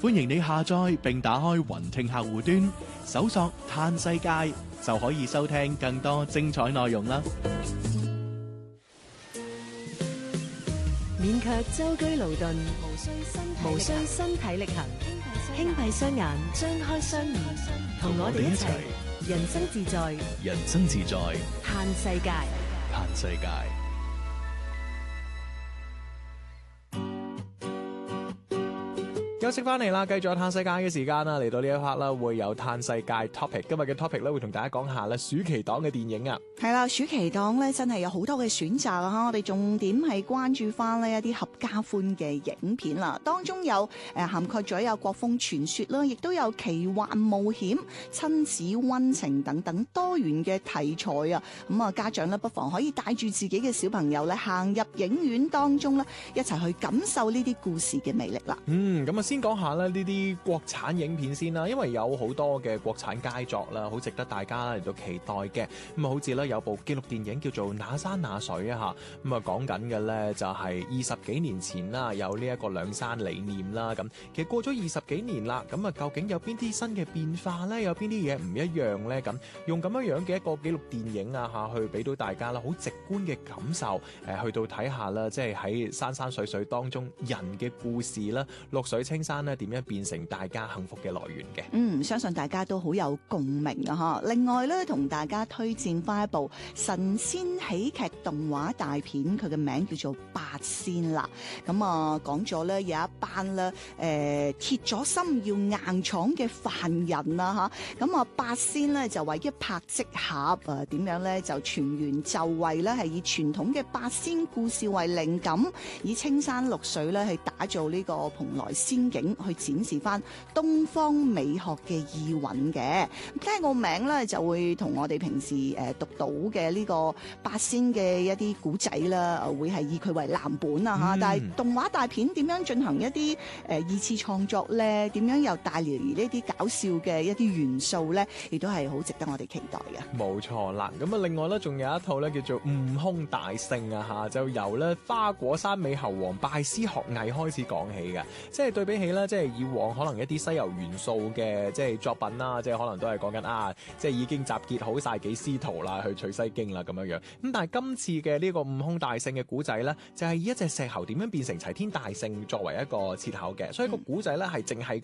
歡迎你下載並打開雲聽客戶端，搜索嘆世界就可以收聽更多精彩內容啦。 免卻舟車勞頓，無需身體力行，輕閉雙眼，張開雙耳，同我哋一齊人生自在， 人生自在， 嘆世界。 嘆世界。 休息翻嚟啦，繼續有嘆世界嘅時間啦，嚟到呢一 part 啦，會有嘆世界 topic。今日嘅 topic 咧，會同大家講下咧暑期檔嘅電影啊。 係啦，暑期檔咧真係有好多嘅選擇啊！我哋重點係關注翻呢一啲合家歡嘅影片啦，當中有涵蓋咗有國風傳說啦，亦都有奇幻冒險、親子溫情等等多元嘅題材啊！咁啊，家長咧不妨可以帶住自己嘅小朋友咧行入影院當中咧，一齊去感受呢啲故事嘅魅力啦。 咁啊，先講下咧呢啲國產影片先啦，因為有好多嘅國產佳作啦，好值得大家嚟到期待嘅。咁啊，好似咧有部紀錄電影叫做《那山那水》啊嚇，咁啊講緊嘅咧就係20幾年前啦，有呢一個兩山理念啦。咁其實過咗20幾年啦，咁啊究竟有邊啲新嘅變化咧？有邊啲嘢唔一樣咧？咁用咁樣樣嘅一個紀錄電影啊嚇，去俾到大家啦，好直觀嘅感受。去到睇下啦，即係喺山山水水當中人嘅故事啦，綠水青山咧點樣變成大家幸福嘅來源嘅。 相信大家都好有共鳴啊！嚇，另外咧，同大家推薦翻一部神仙喜劇動畫大片，佢嘅名叫做《八仙》啦。咁啊，講咗咧有一班咧鐵咗心要硬闖嘅犯人啊嚇。咁啊，八仙咧就為一拍即合點樣咧就全員就位咧，係以傳統嘅八仙故事為靈感，以青山綠水咧去打造呢個蓬萊仙境，去展示翻東方美學嘅意韻嘅。聽個名咧就會同我哋平時讀到嘅呢個八仙嘅一啲古仔啦，會係以佢為藍本啊嚇。但係動畫大片點樣進行一啲二次創作咧？點樣又帶嚟呢啲搞笑嘅一啲元素咧？亦都係好值得我哋期待嘅。 冇錯啦，咁啊另外咧仲有一套咧叫做《悟空大聖》啊嚇，就由咧花果山美猴王拜師學藝開始講起嘅，即係對比起咧即係以往可能一啲西遊元素嘅即係作品啦，即係可能都係講緊即係已經集結好晒幾師徒啦去取西經啦咁樣樣。咁但係今次嘅呢個悟空大聖嘅古仔咧，就係以一隻石猴點樣變成齊天大聖作為一個切口嘅，所以個古仔咧係淨係